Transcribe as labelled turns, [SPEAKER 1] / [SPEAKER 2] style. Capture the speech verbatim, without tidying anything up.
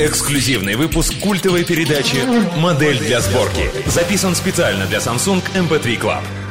[SPEAKER 1] Эксклюзивный выпуск культовой передачи «Модель для сборки». Записан специально для Samsung эм пи три Club.